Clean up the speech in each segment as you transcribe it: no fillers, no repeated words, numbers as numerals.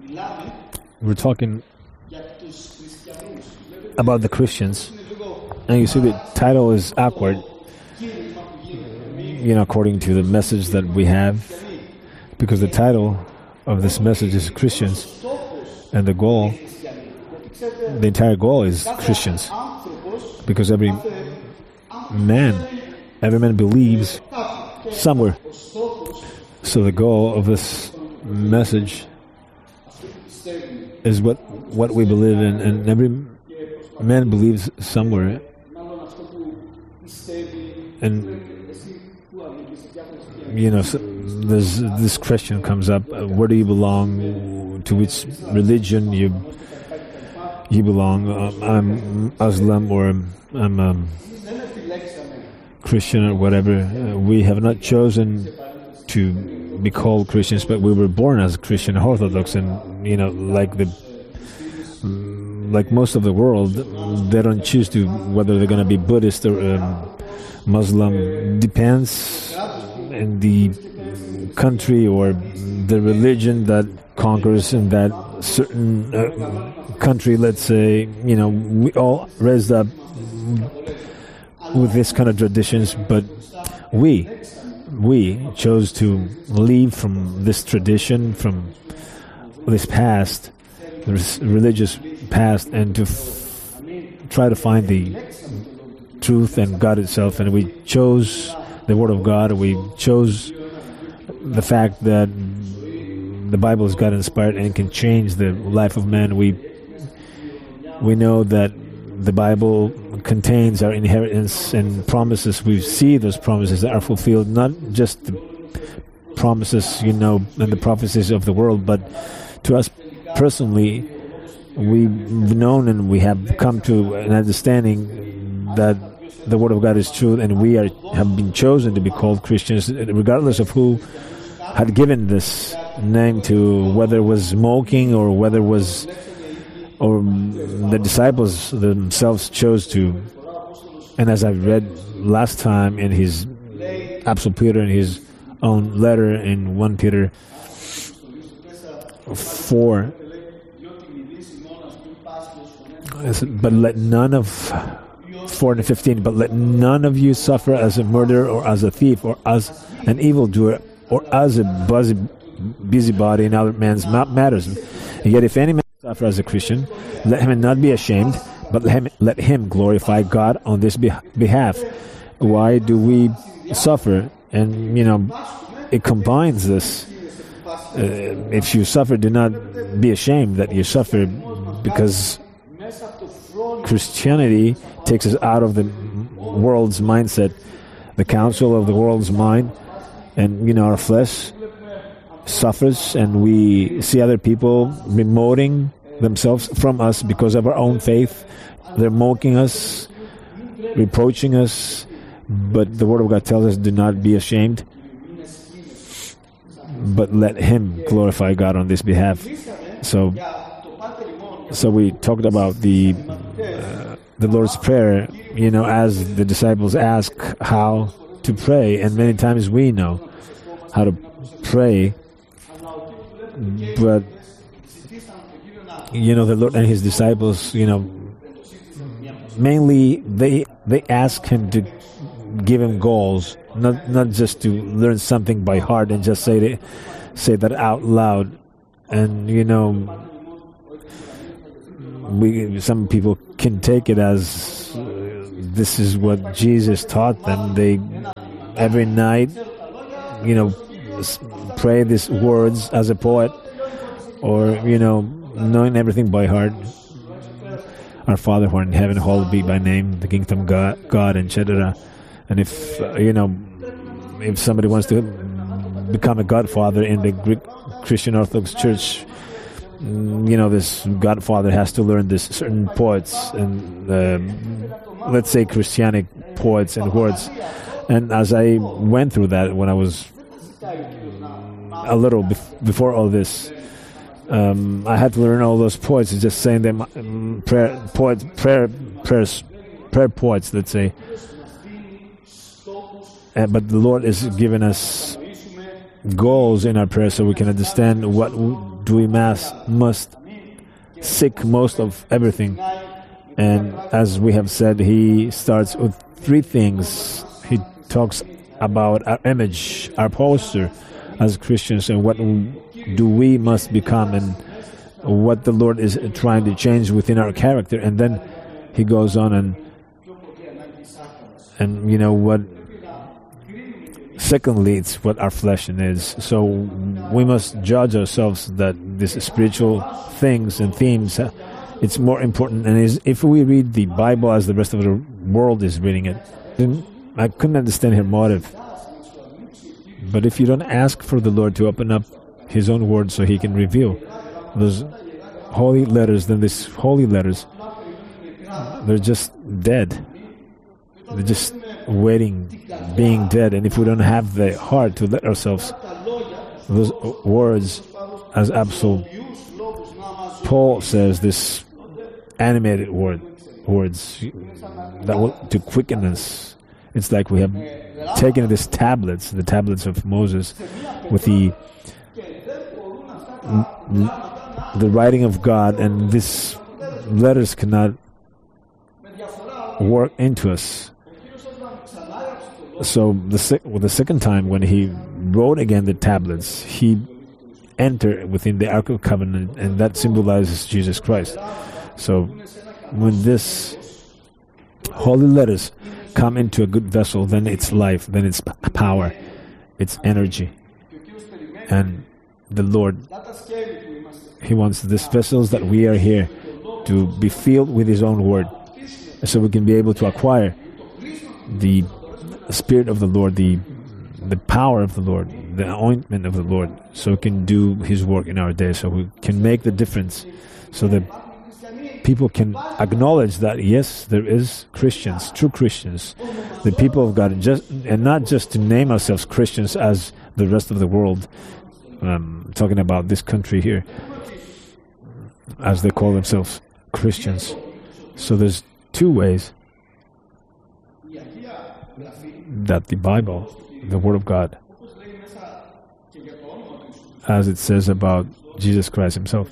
we're talking about the Christians, and you see the title is awkward, according to the message that we have, because the title of this message is Christians, and the entire goal is Christians, because every man believes somewhere. So the goal of this message is what we believe in, and every man believes somewhere. And this question comes up: where do you belong? To which religion you belong? I'm Muslim, or I'm Christian, or whatever. We have not chosen to be called Christians, but we were born as Christian Orthodox, and like most of the world, they don't choose to whether they're going to be Buddhist or Muslim. Depends in the country or the religion that conquers in that certain country. Let's say, we all raised up with this kind of traditions, but we chose to leave from this tradition, from this past, this religious past, and to try to find the truth and God itself. And we chose the Word of God. We chose the fact that the Bible is God-inspired and can change the life of man. We know that the Bible contains our inheritance and promises. We see those promises that are fulfilled, not just the promises, and the prophecies of the world, but to us personally, we've known and we have come to an understanding that the Word of God is true, and we have been chosen to be called Christians, regardless of who had given this name to, whether it was smoking or whether it was, or the disciples themselves chose to. And as I read last time in his Apostle Peter, in his own letter in 1 Peter 4, but let none of 4:15, but let none of you suffer as a murderer or as a thief or as an evildoer or as a busybody in other men's matters. Yet if any man suffer as a Christian, let him not be ashamed, but let him glorify God on this behalf. Why do we suffer? And it combines this. If you suffer, do not be ashamed that you suffer, because Christianity takes us out of the world's mindset, the counsel of the world's mind, and our flesh suffers, and we see other people remoting themselves from us because of our own faith. They're mocking us, reproaching us, but the Word of God tells us, do not be ashamed, but let him glorify God on this behalf. So we talked about the Lord's Prayer, as the disciples ask how to pray, and many times we know how to pray, but the Lord and his disciples, mainly they ask him to give him goals, not just to learn something by heart and just say that out loud. And some people can take it as this is what Jesus taught them. They every night, pray these words as a poet, or knowing everything by heart. Our Father who art in heaven, hallowed be thy name, the kingdom God, etc. And if if somebody wants to become a godfather in the Greek Christian Orthodox Church, this godfather has to learn this certain poets and let's say Christianic poets and words. And as I went through that when I was a little before all this, I had to learn all those poets. It's just saying them prayer poets, let's say. But the Lord is giving us goals in our prayer, so we can understand what do we must seek most of everything. And as we have said, he starts with three things. He talks about our image, our posture as Christians, and what do we must become, and what the Lord is trying to change within our character. And then he goes on and you know what, secondly, it's what our flesh is. So we must judge ourselves that these spiritual things and themes, it's more important. And if we read the Bible as the rest of the world is reading it, then I couldn't understand her motive. But if you don't ask for the Lord to open up His own word so He can reveal those holy letters, then these holy letters, they're just dead. They're just waiting, being dead. And if we don't have the heart to let ourselves, those words, as Apostle Paul says, this animated words that will to quicken us. It's like we have taken these tablets, the tablets of Moses, with the writing of God, and these letters cannot work into us. So the second time when he wrote again the tablets, he entered within the Ark of Covenant, and that symbolizes Jesus Christ. So when this holy letters come into a good vessel, then it's life, then it's power, it's energy. And the Lord, He wants these vessels that we are here to be filled with His own word, so we can be able to acquire the Spirit of the Lord, the power of the Lord, the ointment of the Lord, so we can do His work in our day, so we can make the difference, so that people can acknowledge that, yes, there is Christians, true Christians, the people of God, and not just to name ourselves Christians as the rest of the world, talking about this country here, as they call themselves Christians. So there's two ways that the Bible, the Word of God, as it says about Jesus Christ Himself,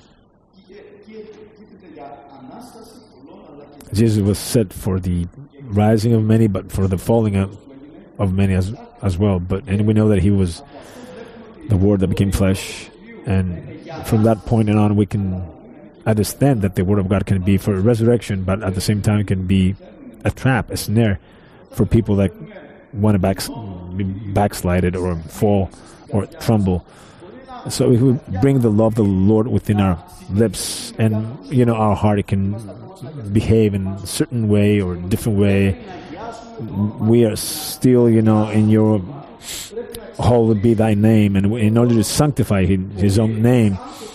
Jesus was set for the rising of many, but for the falling of many as well. And we know that He was the Word that became flesh, and from that point on we can understand that the Word of God can be for resurrection, but at the same time it can be a trap, a snare for people that want to be backslided or fall or tremble. So if we bring the love of the Lord within our lips, and our heart, it can behave in a certain way or a different way. We are still, in your holy be Thy name, and in order to sanctify His own name,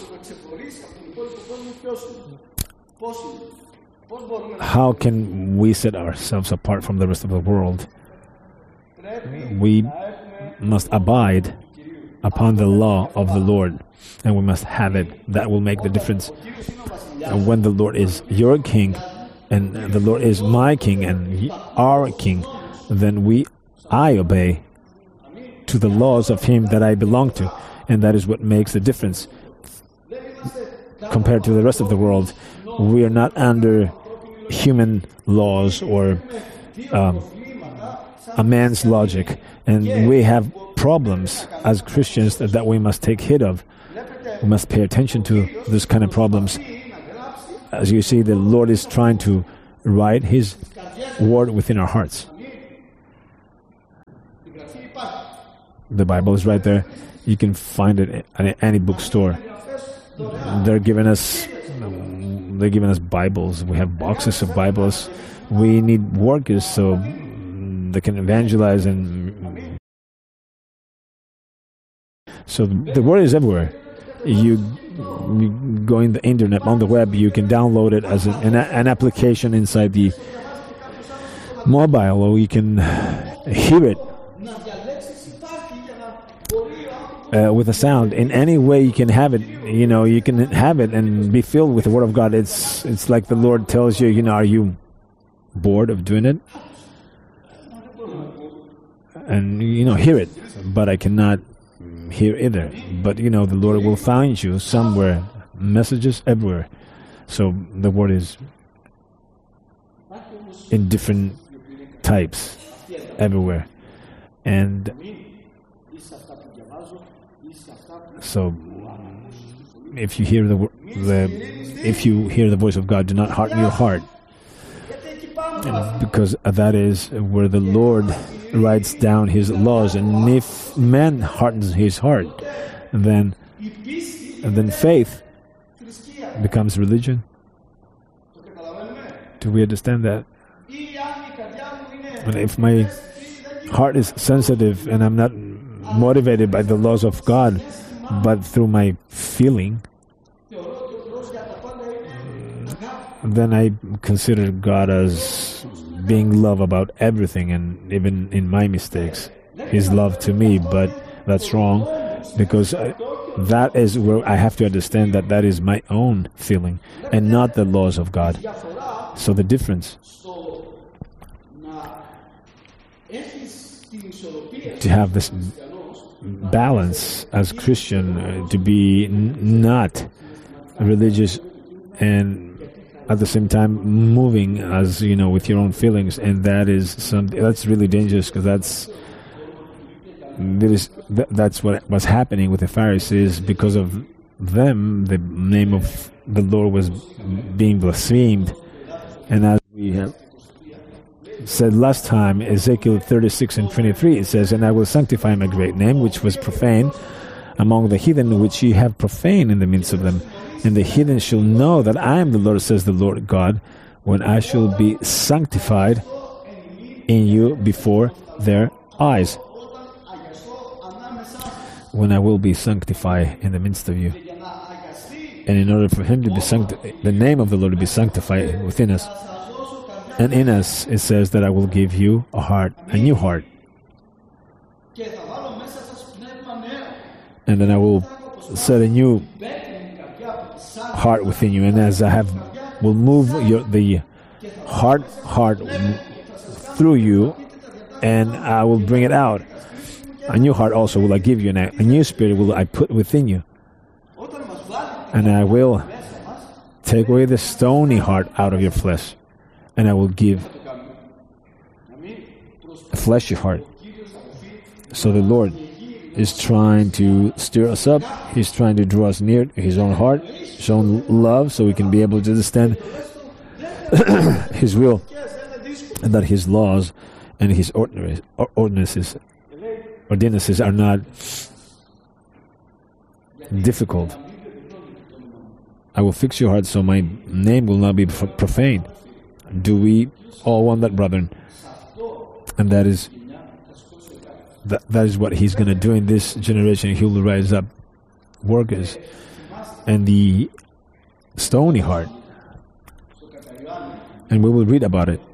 how can we set ourselves apart from the rest of the world? We must abide upon the law of the Lord, and we must have it. That will make the difference. And when the Lord is your King, and the Lord is my King and our King, then I obey to the laws of Him that I belong to, and that is what makes the difference compared to the rest of the world. We are not under human laws or a man's logic, and we have problems as Christians that we must take heed of. We must pay attention to this kind of problems. As you see, the Lord is trying to write His word within our hearts. The Bible is right there. You can find it at any bookstore. They're giving us Bibles. We have boxes of Bibles. We need workers so they can evangelize, and so the word is everywhere. You go in the internet, on the web, you can download it as an application inside the mobile, or you can hear it with a sound. In any way you can have it, you can have it and be filled with the Word of God. It's like the Lord tells you, are you bored of doing it? And, hear it, but I cannot here either. But the Lord will find you somewhere. Messages everywhere. So the word is in different types everywhere. And so if you hear if you hear the voice of God, do not harden your heart, because that is where the Lord writes down His laws. And if man hardens his heart, then faith becomes religion. Do we understand that? And if my heart is sensitive and I'm not motivated by the laws of God, but through my feeling, then I consider God as being love about everything, and even in my mistakes, His love to me. But that's wrong, because that is where I have to understand that is my own feeling and not the laws of God. So the difference to have this balance as Christian, to be not religious and at the same time moving as with your own feelings, and that is something that's really dangerous, because that's what was happening with the Pharisees. Because of them, the name of the Lord was being blasphemed. And as we have said last time, Ezekiel 36:23, it says, "And I will sanctify my great name, which was profane among the heathen, which ye have profaned in the midst of them. And the heathen shall know that I am the Lord, says the Lord God, when I shall be sanctified in you before their eyes." When I will be sanctified in the midst of you. And in order for Him to be the name of the Lord to be sanctified within us and in us, it says that I will give you a new heart. And then I will set a new heart within you, and as I will move the heart through you, and I will bring it out. A new heart also will I give you, and a new spirit will I put within you. And I will take away the stony heart out of your flesh, and I will give a fleshy heart. So the Lord is trying to stir us up. He's trying to draw us near to His own heart, His own love, so we can be able to understand His will, and that His laws and His ordinances are not difficult. I will fix your heart so my name will not be profane. Do we all want that, brethren? And that is what He's going to do in this generation. He will rise up workers, and the stony heart, and we will read about it.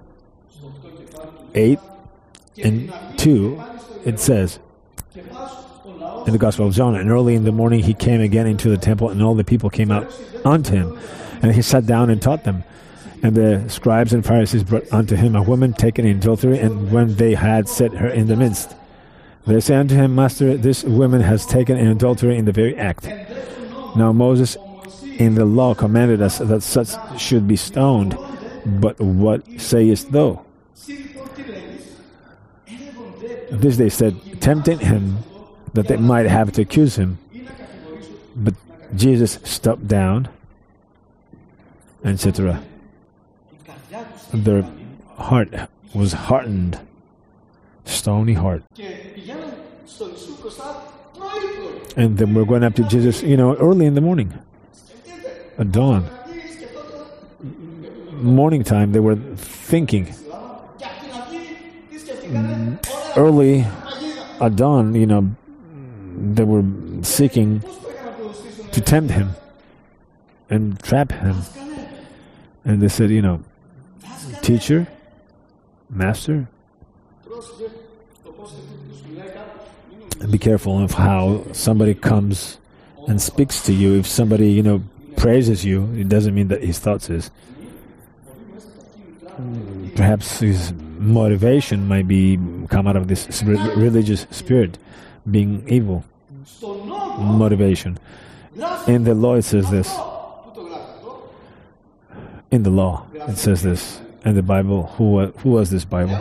8:2, it says in the Gospel of John, "And early in the morning He came again into the temple, and all the people came out unto Him, and He sat down and taught them. And the scribes and Pharisees brought unto Him a woman taken in adultery, and when they had set her in the midst, they say unto Him, Master, this woman has taken in adultery in the very act. Now Moses in the law commanded us that such should be stoned, but what sayest thou?" This they said, tempting Him, that they might have to accuse Him. But Jesus stopped down, etc. Their heart was hardened, stony heart. And then we're going up to Jesus, early in the morning, at dawn. Morning time, they were thinking. Early at dawn, they were seeking to tempt Him and trap Him. And they said, Teacher, Master, be careful of how somebody comes and speaks to you. If somebody, praises you, it doesn't mean that his thoughts is. Perhaps his motivation might be come out of this religious spirit, being evil. motivation. In the law it says this. In the law it says this. And the Bible, who was this Bible?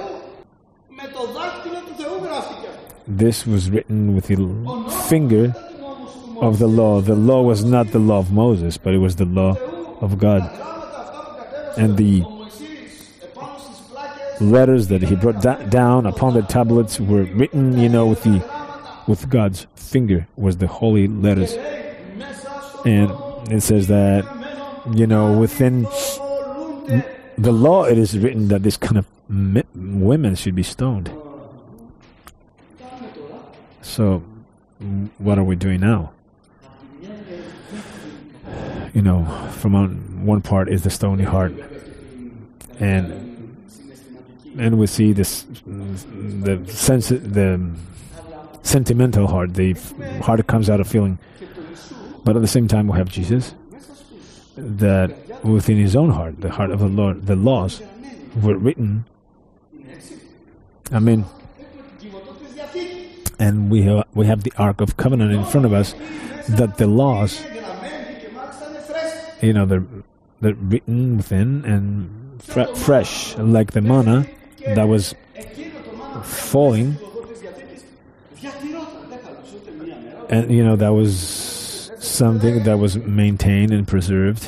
This was written with the finger of the law. The law was not the law of Moses, but it was the law of God. And the letters that he brought down upon the tablets were written, with God's finger, was the holy letters. And it says that, within the law it is written that this kind of women should be stoned. So, what are we doing now? From one part is the stony heart, and we see this, the sentimental heart, the heart that comes out of feeling. But at the same time, we have Jesus, that within his own heart, the heart of the Lord, the laws were written. Amen. And we have the Ark of Covenant in front of us, that the laws, they're written within and fresh, like the manna that was falling, and that was something that was maintained and preserved.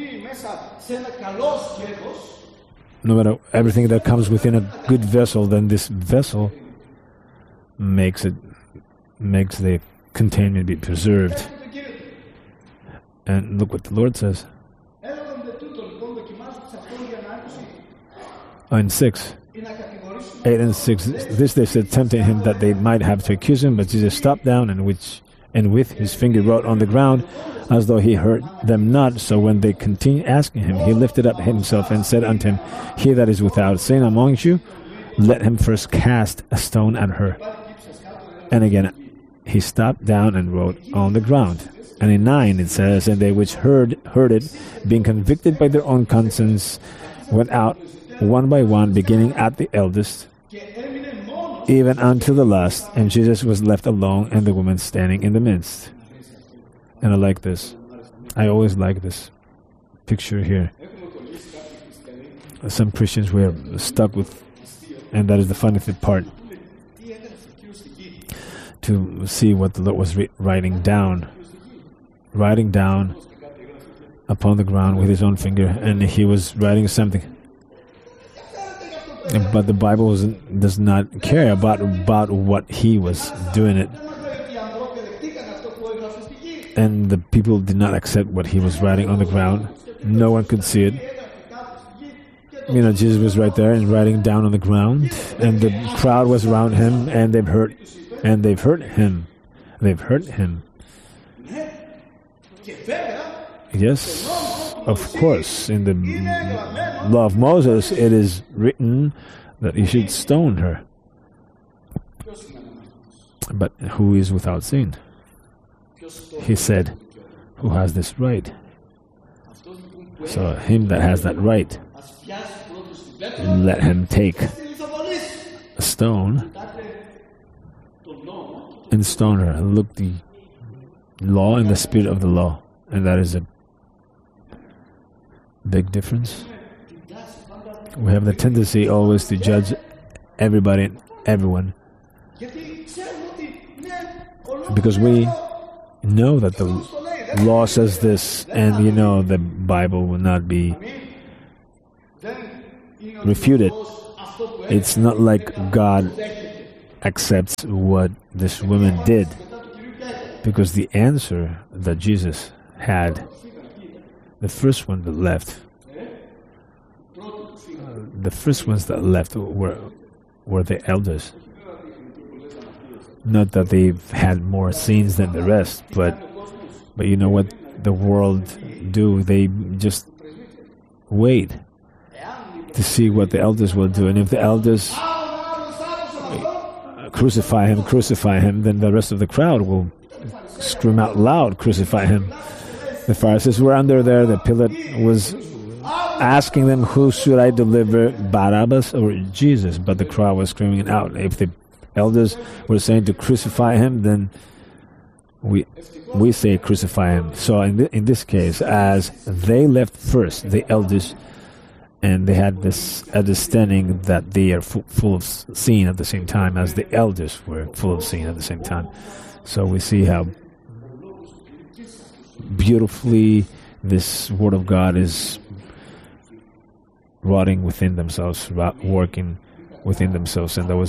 No matter everything that comes within a good vessel, then this vessel makes the containment be preserved. And look what the Lord says. In 6, 8 and 6, this they said, tempting him that they might have to accuse him, but Jesus stopped down and with his finger wrote on the ground, as though he heard them not. So when they continued asking him, he lifted up himself and said unto him, he that is without sin among you, let him first cast a stone at her. And again he stopped down and wrote on the ground. And in 9 it says, and they which heard it, being convicted by their own conscience, went out one by one, beginning at the eldest, even unto the last. And Jesus was left alone, and the woman standing in the midst. And I like this. I always like this picture here. Some Christians were stuck with, and that is the funny part, to see what the Lord was writing down upon the ground with his own finger, and he was writing something. But the Bible does not care about what he was doing it. And the people did not accept what he was writing on the ground. No one could see it. Jesus was right there and writing down on the ground, and the crowd was around him, and they've heard him. They've heard him. Yes, of course. In the law of Moses, it is written that you should stone her. But who is without sin? He said, who has this right? So him that has that right, let him take a stone and stone her. Look, the law and the spirit of the law. And that is a big difference. We have the tendency always to judge everybody and everyone, because we know that the law says this, and the Bible will not be refuted. It's not like God accepts what this woman did, because the answer that Jesus had, the first one that left, the first ones that left were the elders. Not that they've had more sins than the rest, but you know what the world do? They just wait to see what the elders will do, and if the elders crucify him, then the rest of the crowd will scream out loud, crucify him. The Pharisees were under there. The Pilate was asking them, who should I deliver, Barabbas or Jesus? But the crowd was screaming out. If the elders were saying to crucify him, then we say crucify him. So in this case, as they left first, the elders, and they had this understanding that they are full of sin at the same time as the elders were full of sin at the same time. So we see how beautifully this Word of God is rotting within themselves, working within themselves, and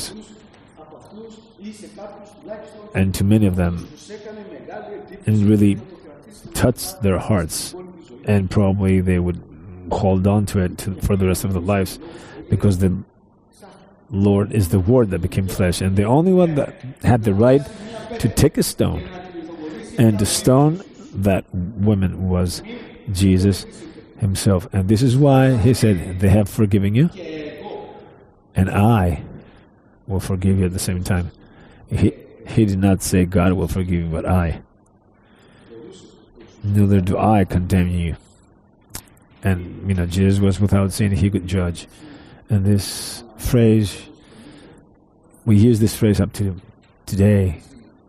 and to many of them, it really touched their hearts, and probably they would hold on to it for the rest of their lives, because the Lord is the Word that became flesh, and the only one that had the right to take a stone and to stone that woman was Jesus himself. And this is why he said, they have forgiven you, and I will forgive you at the same time. He did not say God will forgive you, but I. Neither do I condemn you. And, Jesus was without sin, he could judge. And this phrase, we use this phrase up to today.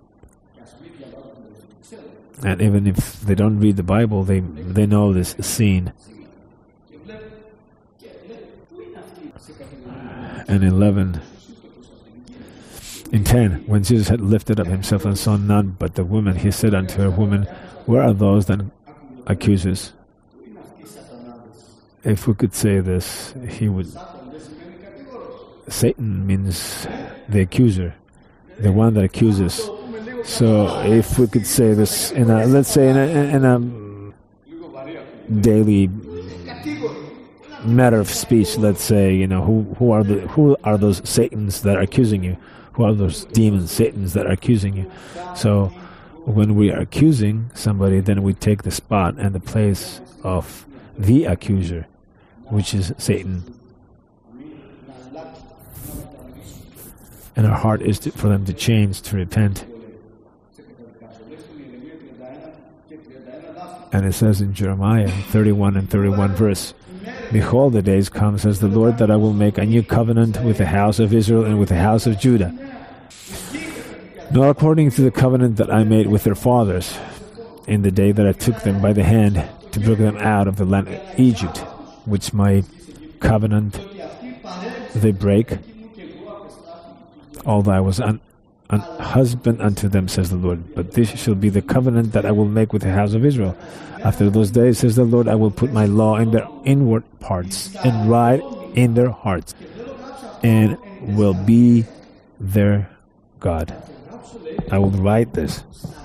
And even if they don't read the Bible, they know this scene. And in 10, when Jesus had lifted up himself and saw none but the woman, he said unto her, Woman, where are those that accuse us? If we could say this, Satan means the accuser, the one that accuses. So if we could say this in a daily matter of speech, let's say, who are those Satans that are accusing you? Who are those demons, Satans that are accusing you? So when we are accusing somebody, then we take the spot and the place of the accuser, which is Satan. And our heart is for them to change, to repent. And it says in Jeremiah 31 and 31 verse, Behold, the days come, says the Lord, that I will make a new covenant with the house of Israel and with the house of Judah, not according to the covenant that I made with their fathers in the day that I took them by the hand to bring them out of the land of Egypt, which my covenant they break, although I was an husband unto them, says the Lord. But this shall be the covenant that I will make with the house of Israel. After those days, says the Lord, I will put my law in their inward parts and write in their hearts, and will be their God. I will write this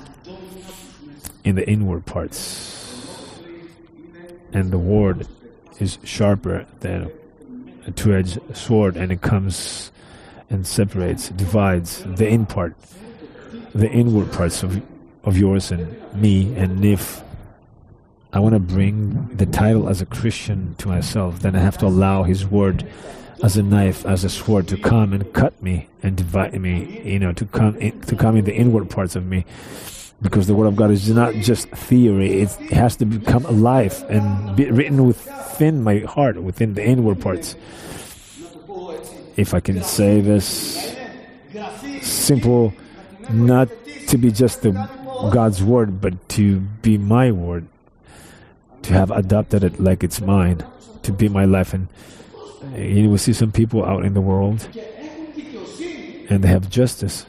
in the inward parts. And the word is sharper than a two-edged sword, and it comes and separates, divides the inward parts of yours and me. And if I want to bring the title as a Christian to myself, then I have to allow His Word as a knife, as a sword, to come and cut me and divide me, to come in the inward parts of me. Because the Word of God is not just theory, it has to become alive and be written within my heart, within the inward parts. If I can say this simple, not to be just God's Word, but to be my Word, to have adopted it like it's mine, to be my life. And we see some people out in the world, and they have justice.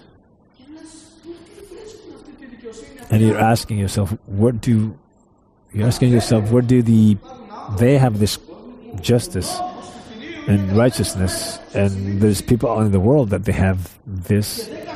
And you're asking yourself, where do they have this justice and righteousness? And there's people out in the world that they have this